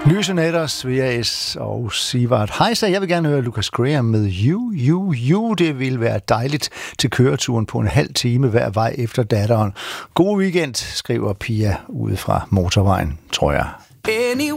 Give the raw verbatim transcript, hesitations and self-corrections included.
Lyse nætter, Svea S. og Sivart. Hej, så jeg vil gerne høre Lucas Graham med You, You, You. Det vil være dejligt til køreturen på en halv time hver vej efter datteren. God weekend, skriver Pia ude fra motorvejen, tror jeg. Anyway.